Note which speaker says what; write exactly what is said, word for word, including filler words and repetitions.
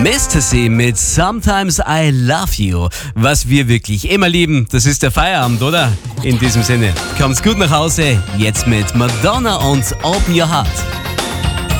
Speaker 1: Mister C mit Sometimes I Love You. Was wir wirklich immer lieben, das ist der Feierabend, oder? In diesem Sinne, kommt's gut nach Hause. Jetzt mit Madonna und Open Your Heart.